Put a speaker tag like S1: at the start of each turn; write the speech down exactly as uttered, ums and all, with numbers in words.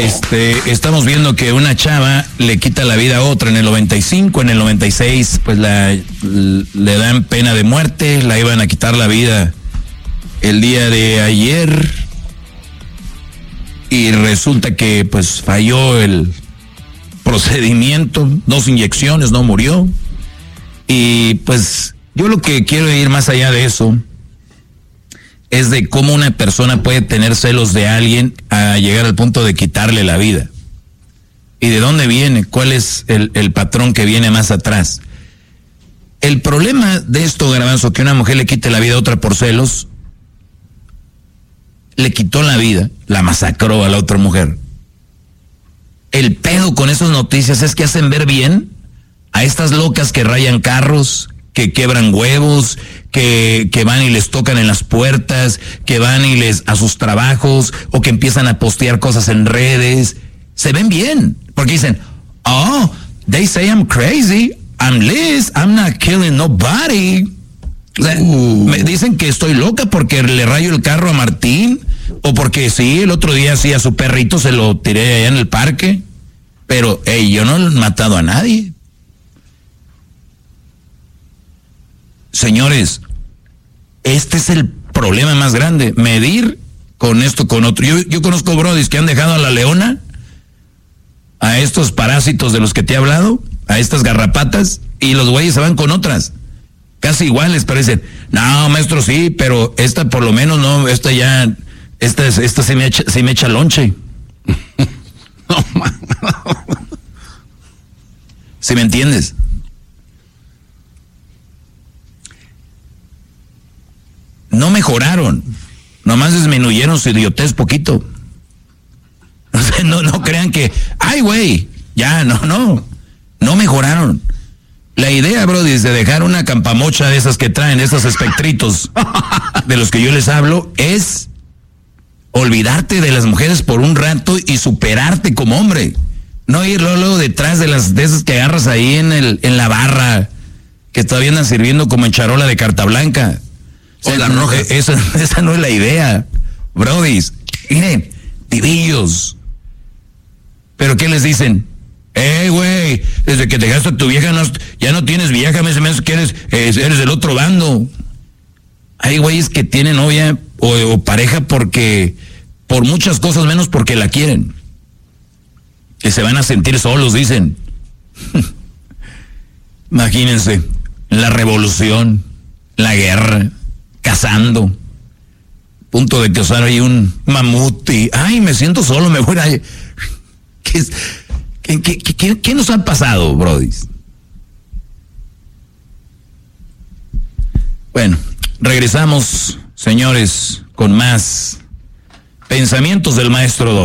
S1: Este, estamos viendo que una chava le quita la vida a otra en el noventa y cinco, en el noventa y seis, pues la, le dan pena de muerte, la iban a quitar la vida el día de ayer y resulta que pues falló el procedimiento, dos inyecciones, no murió. Y pues yo lo que quiero ir más allá de eso es de cómo una persona puede tener celos de alguien a llegar al punto de quitarle la vida. ¿Y de dónde viene? ¿Cuál es el, el patrón que viene más atrás? El problema de esto, Garbanzo, que una mujer le quite la vida a otra por celos, le quitó la vida, la masacró a la otra mujer. El pedo con esas noticias es que hacen ver bien a estas locas que rayan carros, que quebran huevos, que, que van y les tocan en las puertas, que van y les a sus trabajos, o que empiezan a postear cosas en redes. Se ven bien, porque dicen, oh, they say I'm crazy, I'm Liz, I'm not killing nobody. O sea, uh. me dicen que estoy loca porque le rayo el carro a Martín, o porque sí, el otro día sí a su perrito se lo tiré allá en el parque, pero hey, yo no he matado a nadie. Señores, este es el problema más grande, medir con esto, con otro. Yo, yo conozco brodis que han dejado a la leona, a estos parásitos de los que te he hablado, a estas garrapatas, y los güeyes se van con otras, casi iguales, pero dicen, no, maestro, sí, pero esta por lo menos no, esta ya, esta, esta sí me echa, sí me echa lonche. No, man. ¿Sí me entiendes? No mejoraron, nomás disminuyeron su idiotez poquito. O sea, no, no crean que, ay, güey, ya, no, no, no mejoraron. La idea, brody, es de dejar una campamocha de esas que traen, esos espectritos de los que yo les hablo, es olvidarte de las mujeres por un rato y superarte como hombre. No ir luego, luego detrás de las de esas que agarras ahí en el en la barra, que todavía andan sirviendo como en charola de carta blanca. O sea, no, esa, esa no es la idea, brodis. Miren, tibillos. ¿Pero qué les dicen? Eh, güey, desde que dejaste a tu vieja no, ya no tienes vieja, me menos que eres, eh, eres del otro bando. Hay güeyes que tienen novia o, o pareja porque, por muchas cosas menos porque la quieren. Que se van a sentir solos, dicen. Imagínense, la revolución, la guerra, cazando, punto de cazar ahí un mamut y, ay, me siento solo, me voy a... ¿Qué, qué, qué, qué, qué nos ha pasado, brodis? Bueno, regresamos, señores, con más pensamientos del maestro Doggy.